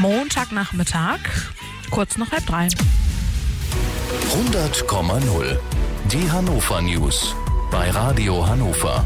Montagnachmittag, kurz nach 2:30. 100,0. Die Hannover News bei Radio Hannover.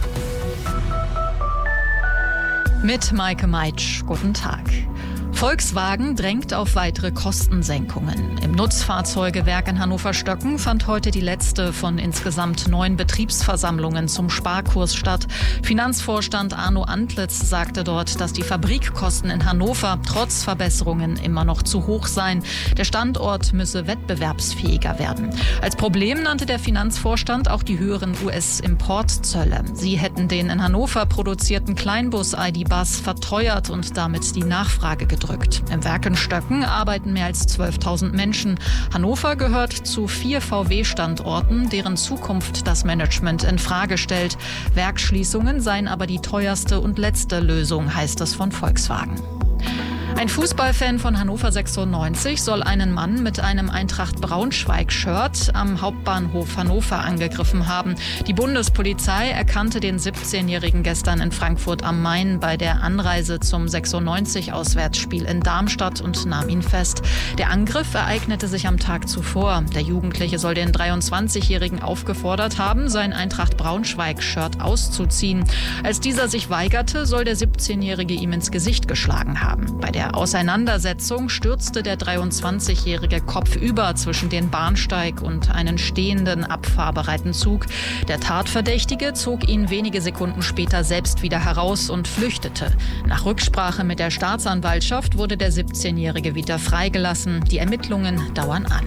Mit Maike Meitsch, guten Tag. Volkswagen drängt auf weitere Kostensenkungen. Im Nutzfahrzeugewerk in Hannover-Stöcken fand heute die letzte von insgesamt 9 Betriebsversammlungen zum Sparkurs statt. Finanzvorstand Arno Antlitz sagte dort, dass die Fabrikkosten in Hannover trotz Verbesserungen immer noch zu hoch seien. Der Standort müsse wettbewerbsfähiger werden. Als Problem nannte der Finanzvorstand auch die höheren US-Importzölle. Sie hätten den in Hannover produzierten Kleinbus ID.Buzz verteuert und damit die Nachfrage gedrückt. Im Werk in Stöcken arbeiten mehr als 12.000 Menschen. Hannover gehört zu 4 VW-Standorten, deren Zukunft das Management in Frage stellt. Werksschließungen seien aber die teuerste und letzte Lösung, heißt es von Volkswagen. Ein Fußballfan von Hannover 96 soll einen Mann mit einem Eintracht Braunschweig-Shirt am Hauptbahnhof Hannover angegriffen haben. Die Bundespolizei erkannte den 17-Jährigen gestern in Frankfurt am Main bei der Anreise zum 96-Auswärtsspiel in Darmstadt und nahm ihn fest. Der Angriff ereignete sich am Tag zuvor. Der Jugendliche soll den 23-Jährigen aufgefordert haben, sein Eintracht Braunschweig-Shirt auszuziehen. Als dieser sich weigerte, soll der 17-Jährige ihm ins Gesicht geschlagen haben. Bei der Auseinandersetzung stürzte der 23-Jährige kopfüber zwischen den Bahnsteig und einen stehenden, abfahrbereiten Zug. Der Tatverdächtige zog ihn wenige Sekunden später selbst wieder heraus und flüchtete. Nach Rücksprache mit der Staatsanwaltschaft wurde der 17-Jährige wieder freigelassen. Die Ermittlungen dauern an.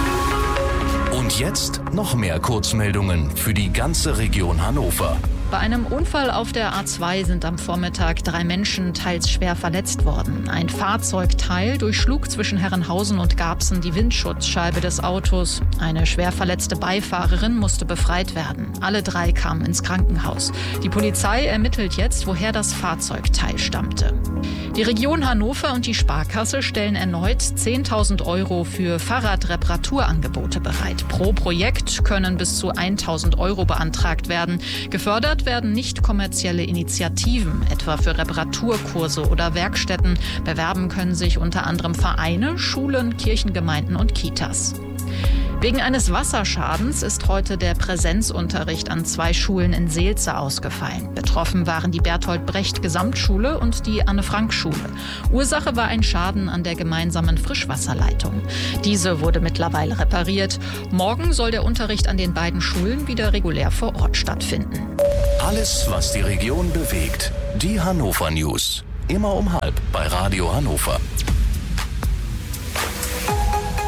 Und jetzt noch mehr Kurzmeldungen für die ganze Region Hannover. Bei einem Unfall auf der A2 sind am Vormittag 3 Menschen teils schwer verletzt worden. Ein Fahrzeugteil durchschlug zwischen Herrenhausen und Garbsen die Windschutzscheibe des Autos. Eine schwer verletzte Beifahrerin musste befreit werden. Alle 3 kamen ins Krankenhaus. Die Polizei ermittelt jetzt, woher das Fahrzeugteil stammte. Die Region Hannover und die Sparkasse stellen erneut 10.000 € für Fahrradreparaturangebote bereit. Pro Projekt können bis zu 1.000 € beantragt werden. Gefördert werden nicht kommerzielle Initiativen, etwa für Reparaturkurse oder Werkstätten. Bewerben können sich unter anderem Vereine, Schulen, Kirchengemeinden und Kitas. Wegen eines Wasserschadens ist heute der Präsenzunterricht an 2 Schulen in Seelze ausgefallen. Betroffen waren die Bertolt-Brecht-Gesamtschule und die Anne-Frank-Schule. Ursache war ein Schaden an der gemeinsamen Frischwasserleitung. Diese wurde mittlerweile repariert. Morgen soll der Unterricht an den beiden Schulen wieder regulär vor Ort stattfinden. Alles, was die Region bewegt. Die Hannover News. Immer um 12:30 bei Radio Hannover.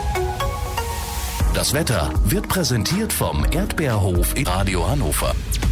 Das Wetter wird präsentiert vom Erdbeerhof in Radio Hannover.